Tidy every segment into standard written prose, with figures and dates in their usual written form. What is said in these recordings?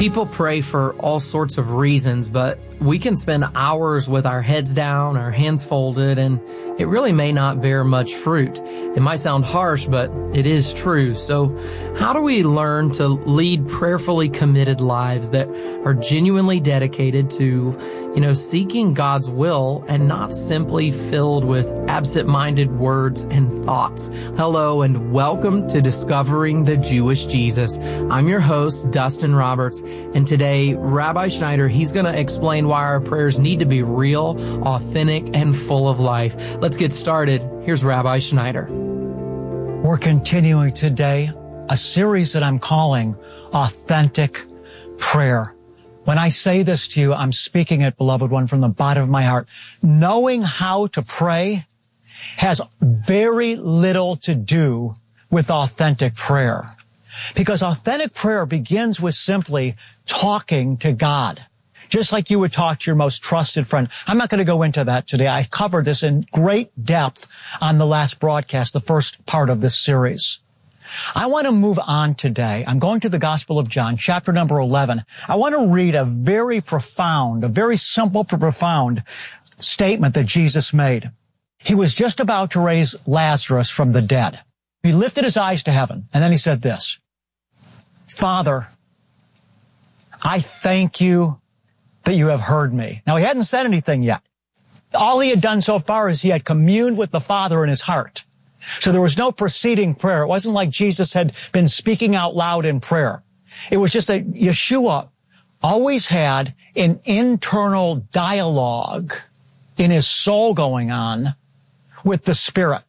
People pray for all sorts of reasons, but we can spend hours with our heads down, our hands folded, and it really may not bear much fruit. It might sound harsh, but it is true. So how do we learn to lead prayerfully committed lives that are genuinely dedicated to, seeking God's will and not simply filled with absent-minded words and thoughts? Hello and welcome to Discovering the Jewish Jesus. I'm your host, Dustin Roberts, and today, Rabbi Schneider, he's going to explain why our prayers need to be real, authentic, and full of life. Let's get started. Here's Rabbi Schneider. We're continuing today a series that I'm calling Authentic Prayer. When I say this to you, I'm speaking it, beloved one, from the bottom of my heart. Knowing how to pray has very little to do with authentic prayer. Because authentic prayer begins with simply talking to God. Just like you would talk to your most trusted friend. I'm not going to go into that today. I covered this in great depth on the last broadcast, the first part of this series. I want to move on today. I'm going to the Gospel of John, chapter number 11. I want to read a very simple but profound statement that Jesus made. He was just about to raise Lazarus from the dead. He lifted his eyes to heaven, and then he said this, "Father, I thank you that you have heard me." Now, he hadn't said anything yet. All he had done so far is he had communed with the Father in his heart. So there was no preceding prayer. It wasn't like Jesus had been speaking out loud in prayer. It was just that Yeshua always had an internal dialogue in his soul going on with the Spirit.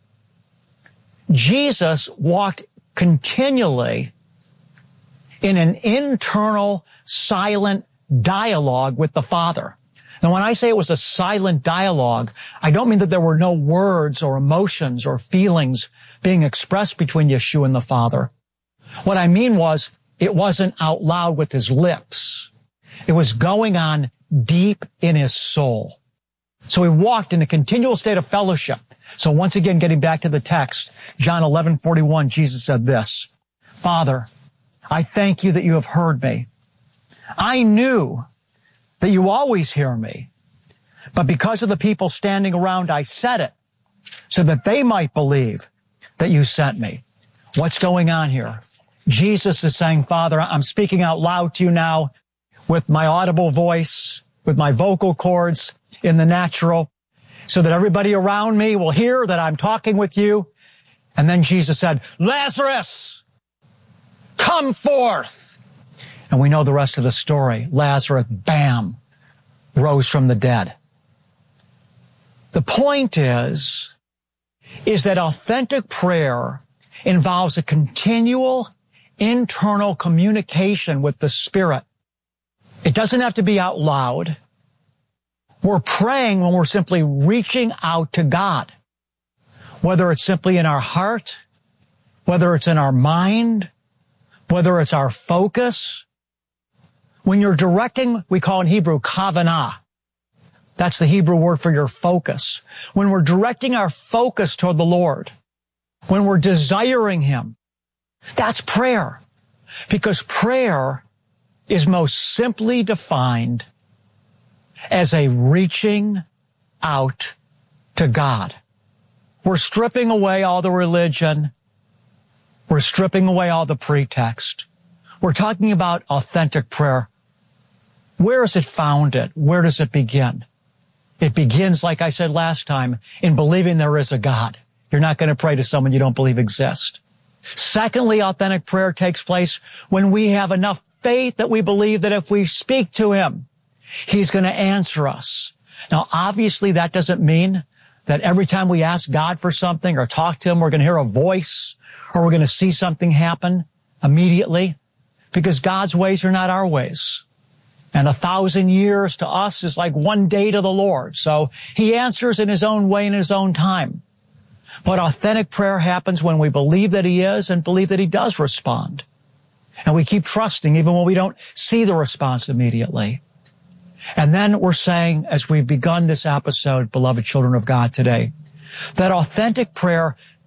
Jesus walked continually in an internal, silent dialogue with the Father. And when I say it was a silent dialogue, I don't mean that there were no words or emotions or feelings being expressed between Yeshua and the Father. What I mean was, it wasn't out loud with his lips. It was going on deep in his soul. So he walked in a continual state of fellowship. So once again, getting back to the text, John 11:41, Jesus said this, "Father, I thank you that you have heard me. I knew that you always hear me, but because of the people standing around, I said it so that they might believe that you sent me." What's going on here? Jesus is saying, Father, I'm speaking out loud to you now with my audible voice, with my vocal cords in the natural, so that everybody around me will hear that I'm talking with you. And then Jesus said, "Lazarus, come forth." And we know the rest of the story. Lazarus, bam, rose from the dead. The point is that authentic prayer involves a continual internal communication with the Spirit. It doesn't have to be out loud. We're praying when we're simply reaching out to God. Whether it's simply in our heart, whether it's in our mind, whether it's our focus. When you're directing, we call in Hebrew kavanah. That's the Hebrew word for your focus. When we're directing our focus toward the Lord, when we're desiring Him, that's prayer. Because prayer is most simply defined as a reaching out to God. We're stripping away all the religion. We're stripping away all the pretext. We're talking about authentic prayer. Where is it founded? Where does it begin? It begins, like I said last time, in believing there is a God. You're not going to pray to someone you don't believe exists. Secondly, authentic prayer takes place when we have enough faith that we believe that if we speak to Him, He's going to answer us. Now, obviously, that doesn't mean that every time we ask God for something or talk to Him, we're going to hear a voice or we're going to see something happen immediately, because God's ways are not our ways. And 1,000 years to us is like one day to the Lord. So He answers in His own way and His own time. But authentic prayer happens when we believe that He is and believe that He does respond. And we keep trusting even when we don't see the response immediately. And then we're saying, as we've begun this episode, beloved children of God today, that authentic prayer